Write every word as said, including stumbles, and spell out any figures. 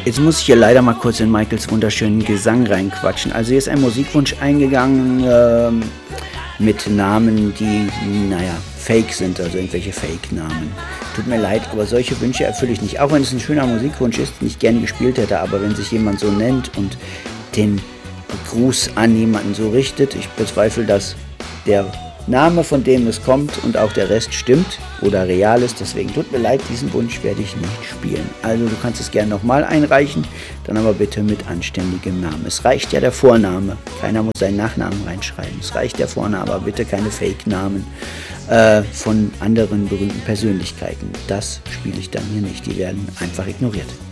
Jetzt muss ich hier leider mal kurz in Michaels wunderschönen Gesang reinquatschen. Also hier ist ein Musikwunsch eingegangen ähm, mit Namen, die, naja, fake sind, also irgendwelche Fake-Namen. Tut mir leid, aber solche Wünsche erfülle ich nicht. Auch wenn es ein schöner Musikwunsch ist, den ich gerne gespielt hätte, aber wenn sich jemand so nennt und den Gruß an jemanden so richtet, ich bezweifle, dass der Name, von dem es kommt und auch der Rest stimmt oder real ist. Deswegen tut mir leid, diesen Wunsch werde ich nicht spielen. Also du kannst es gerne nochmal einreichen, dann aber bitte mit anständigem Namen. Es reicht ja der Vorname. Keiner muss seinen Nachnamen reinschreiben. Es reicht der Vorname, aber bitte keine Fake-Namen äh, von anderen berühmten Persönlichkeiten. Das spiele ich dann hier nicht. Die werden einfach ignoriert.